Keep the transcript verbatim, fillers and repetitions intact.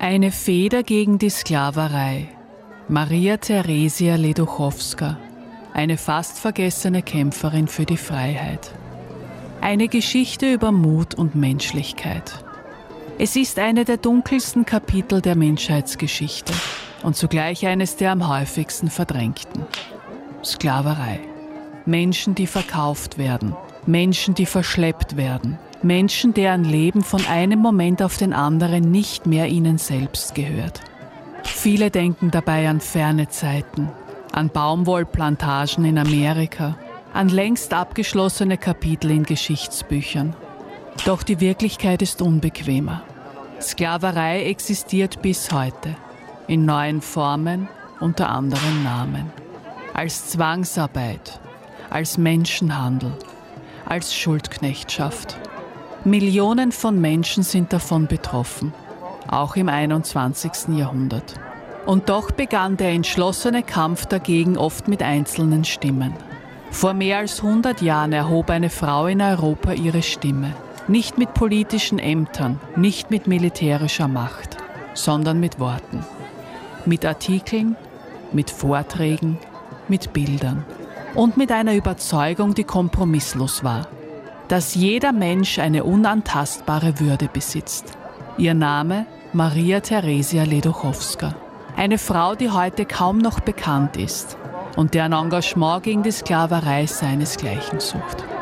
Eine Feder gegen die Sklaverei. Maria Theresia Leduchowska, eine fast vergessene Kämpferin für die Freiheit. Eine Geschichte über Mut und Menschlichkeit. Es ist eine der dunkelsten Kapitel der Menschheitsgeschichte und zugleich eines der am häufigsten verdrängten. Sklaverei. Menschen, die verkauft werden. Menschen, die verschleppt werden. Menschen, deren Leben von einem Moment auf den anderen nicht mehr ihnen selbst gehört. Viele denken dabei an ferne Zeiten, an Baumwollplantagen in Amerika, an längst abgeschlossene Kapitel in Geschichtsbüchern. Doch die Wirklichkeit ist unbequemer. Sklaverei existiert bis heute, in neuen Formen, unter anderen Namen. Als Zwangsarbeit, als Menschenhandel, als Schuldknechtschaft. Millionen von Menschen sind davon betroffen, auch im einundzwanzigsten Jahrhundert. Und doch begann der entschlossene Kampf dagegen oft mit einzelnen Stimmen. Vor mehr als hundert Jahren erhob eine Frau in Europa ihre Stimme. Nicht mit politischen Ämtern, nicht mit militärischer Macht, sondern mit Worten. Mit Artikeln, mit Vorträgen, mit Bildern. Und mit einer Überzeugung, die kompromisslos war. Dass jeder Mensch eine unantastbare Würde besitzt. Ihr Name Maria Theresia Leduchowska. Eine Frau, die heute kaum noch bekannt ist und deren Engagement gegen die Sklaverei seinesgleichen sucht.